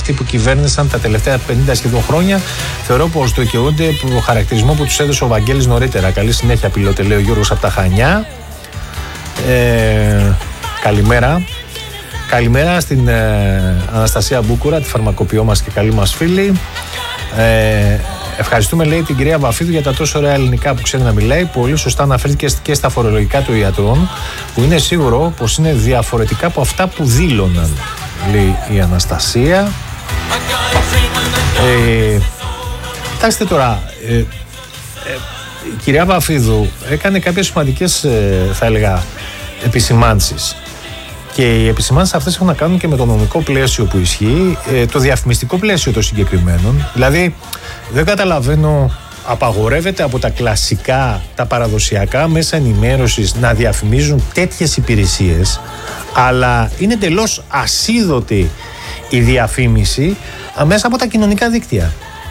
αυτοί που κυβέρνησαν τα τελευταία 50 σχεδόν χρόνια, θεωρώ πως το δικαιούνται το χαρακτηρισμό που τους έδωσε ο Βαγγέλης νωρίτερα. Καλή συνέχεια, πιλότε, λέει ο Γιώργος από τα Χανιά. Καλημέρα. Καλημέρα στην Αναστασία Μπούκουρα, τη φαρμακοποιό μας και καλή μας φίλη. Ευχαριστούμε, λέει, την κυρία Βαφίδου για τα τόσο ωραία ελληνικά που ξέρει να μιλάει. Πολύ σωστά αναφέρθηκε και στα φορολογικά των ιατρών, που είναι σίγουρο πως είναι διαφορετικά από αυτά που δήλωναν, λέει η Αναστασία. Κοιτάξτε τώρα, η κυρία Βαφίδου έκανε κάποιες σημαντικές, θα έλεγα, επισημάνσεις. Και οι επισημάνσεις αυτές έχουν να κάνουν και με το νομικό πλαίσιο που ισχύει, το διαφημιστικό πλαίσιο των συγκεκριμένων. Δηλαδή, δεν καταλαβαίνω, απαγορεύεται από τα κλασικά, τα παραδοσιακά μέσα ενημέρωσης να διαφημίζουν τέτοιες υπηρεσίες, αλλά είναι εντελώς ασίδωτη η διαφήμιση μέσα από τα κοινωνικά δίκτυα.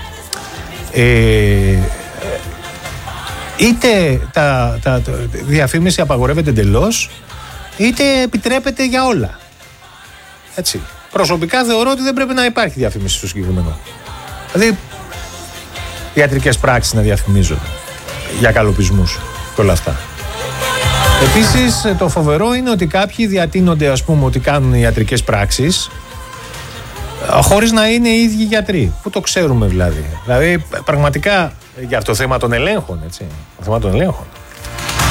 Είτε τα διαφήμιση απαγορεύεται εντελώς, είτε επιτρέπεται για όλα. Έτσι. Προσωπικά θεωρώ ότι δεν πρέπει να υπάρχει διαφήμιση στο συγκεκριμένο. Δηλαδή, ιατρικές πράξεις να διαφημίζονται για καλοπισμούς και όλα αυτά. Επίσης, το φοβερό είναι ότι κάποιοι διατείνονται, ας πούμε, ότι κάνουν ιατρικές πράξεις χωρίς να είναι οι ίδιοι γιατροί. Πού το ξέρουμε δηλαδή. Δηλαδή, πραγματικά, για αυτό το θέμα των ελέγχων, έτσι. Το θέμα των ελέγχων.